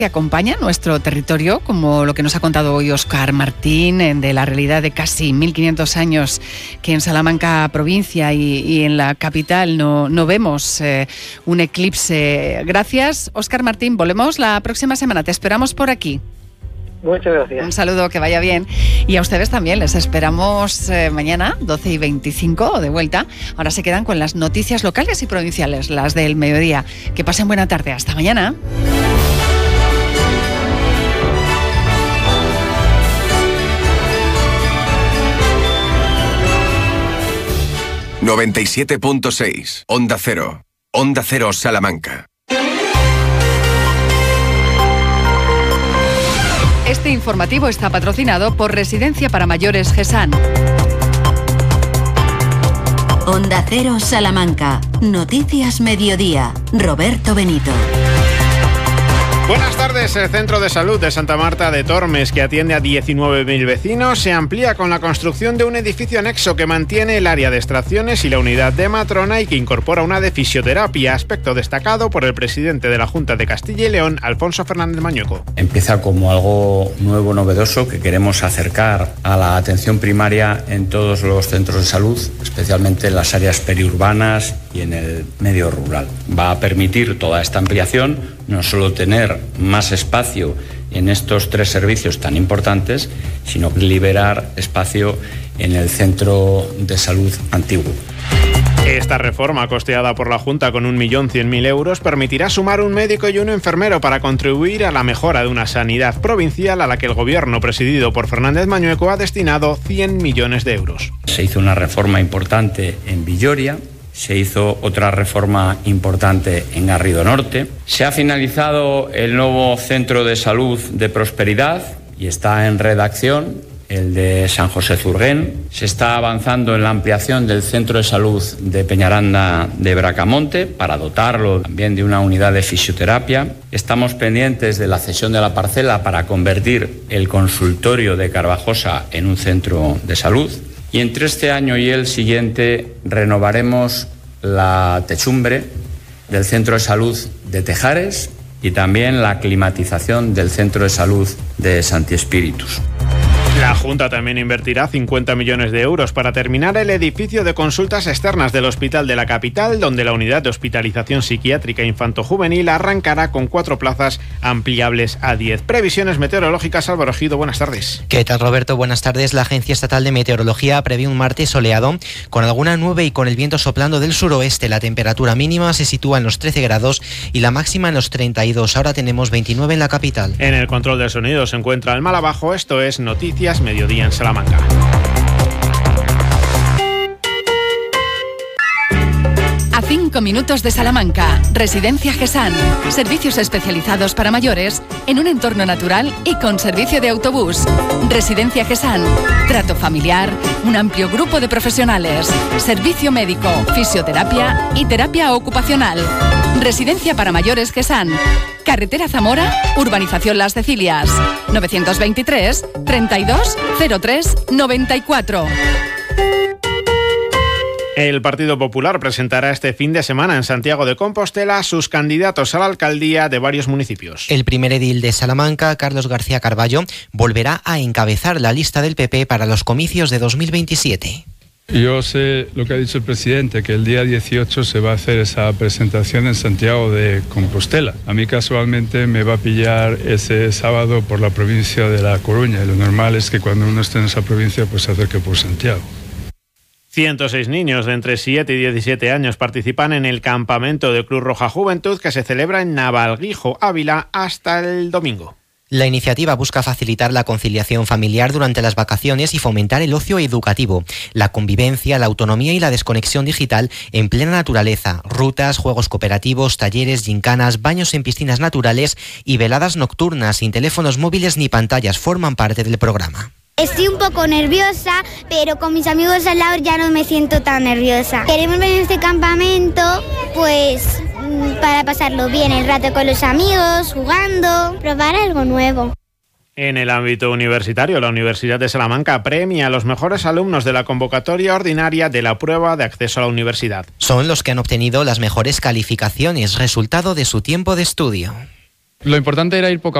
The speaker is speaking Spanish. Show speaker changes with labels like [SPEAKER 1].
[SPEAKER 1] que acompaña nuestro territorio, como lo que nos ha contado hoy Óscar Martín, de la realidad de casi 1500 años que en Salamanca provincia y en la capital no vemos un eclipse. Gracias, Óscar Martín. Volvemos la próxima semana. Te esperamos por aquí.
[SPEAKER 2] Muchas gracias.
[SPEAKER 1] Un saludo, que vaya bien. Y a ustedes también, les esperamos mañana, 12:25, de vuelta. Ahora se quedan con las noticias locales y provinciales, las del mediodía. Que pasen buena tarde. Hasta mañana.
[SPEAKER 3] ...97.6... Onda Cero. Onda Cero Salamanca.
[SPEAKER 1] Este informativo está patrocinado por Residencia para Mayores GESAN.
[SPEAKER 4] Onda Cero Salamanca. Noticias Mediodía. Roberto Benito.
[SPEAKER 5] Buenas tardes. El Centro de Salud de Santa Marta de Tormes, que atiende a 19.000 vecinos, se amplía con la construcción de un edificio anexo que mantiene el área de extracciones y la unidad de matrona y que incorpora una de fisioterapia, aspecto destacado por el presidente de la Junta de Castilla y León, Alfonso Fernández Mañueco.
[SPEAKER 6] Empieza como algo nuevo, novedoso, que queremos acercar a la atención primaria en todos los centros de salud, especialmente en las áreas periurbanas y en el medio rural. Va a permitir toda esta ampliación no solo tener más espacio en estos tres servicios tan importantes, sino liberar espacio en el centro de salud antiguo.
[SPEAKER 5] Esta reforma, costeada por la Junta con 1.100.000 euros, permitirá sumar un médico y un enfermero para contribuir a la mejora de una sanidad provincial a la que el Gobierno, presidido por Fernández Mañueco, ha destinado 100 millones de euros.
[SPEAKER 6] Se hizo una reforma importante en Villoria. Se hizo otra reforma importante en Garrido Norte. Se ha finalizado el nuevo centro de salud de Prosperidad y está en redacción el de San José Zurguén. Se está avanzando en la ampliación del centro de salud de Peñaranda de Bracamonte para dotarlo también de una unidad de fisioterapia. Estamos pendientes de la cesión de la parcela para convertir el consultorio de Carvajosa en un centro de salud. Y entre este año y el siguiente renovaremos la techumbre del Centro de Salud de Tejares y también la climatización del Centro de Salud de Santi Espíritus.
[SPEAKER 5] La Junta también invertirá 50 millones de euros para terminar el edificio de consultas externas del Hospital de la Capital, donde la unidad de hospitalización psiquiátrica infanto-juvenil arrancará con 4 plazas ampliables a 10. Previsiones meteorológicas, Álvaro Ejido, buenas tardes.
[SPEAKER 7] ¿Qué tal, Roberto? Buenas tardes. La Agencia Estatal de Meteorología prevé un martes soleado, con alguna nube y con el viento soplando del suroeste. La temperatura mínima se sitúa en los 13 grados y la máxima en los 32. Ahora tenemos 29 en la capital.
[SPEAKER 5] En el control del sonido se encuentra el Malabajo. Esto es Noticias Mediodía en Salamanca.
[SPEAKER 1] A 5 minutos de Salamanca, Residencia GESAN. Servicios especializados para mayores en un entorno natural y con servicio de autobús. Residencia GESAN. Trato familiar, un amplio grupo de profesionales. Servicio médico, fisioterapia y terapia ocupacional. Residencia para mayores GESAN. Carretera Zamora, Urbanización Las Cecilias. 923 32 03 94.
[SPEAKER 5] El Partido Popular presentará este fin de semana en Santiago de Compostela sus candidatos a la alcaldía de varios municipios.
[SPEAKER 7] El primer edil de Salamanca, Carlos García Carballo, volverá a encabezar la lista del PP para los comicios de 2027.
[SPEAKER 8] Yo sé lo que ha dicho el presidente, que el día 18 se va a hacer esa presentación en Santiago de Compostela. A mí casualmente me va a pillar ese sábado por la provincia de La Coruña y lo normal es que cuando uno esté en esa provincia pues se acerque por Santiago.
[SPEAKER 5] 106 niños de entre 7 y 17 años participan en el campamento de Cruz Roja Juventud que se celebra en Navalguijo, Ávila, hasta el domingo.
[SPEAKER 7] La iniciativa busca facilitar la conciliación familiar durante las vacaciones y fomentar el ocio educativo, la convivencia, la autonomía y la desconexión digital en plena naturaleza. Rutas, juegos cooperativos, talleres, gincanas, baños en piscinas naturales y veladas nocturnas sin teléfonos móviles ni pantallas forman parte del programa.
[SPEAKER 9] Estoy un poco nerviosa, pero con mis amigos al lado ya no me siento tan nerviosa. Queremos venir a este campamento, pues, para pasarlo bien el rato con los amigos, jugando, probar algo nuevo.
[SPEAKER 5] En el ámbito universitario, la Universidad de Salamanca premia a los mejores alumnos de la convocatoria ordinaria de la prueba de acceso a la universidad.
[SPEAKER 7] Son los que han obtenido las mejores calificaciones, resultado de su tiempo de estudio.
[SPEAKER 10] Lo importante era ir poco a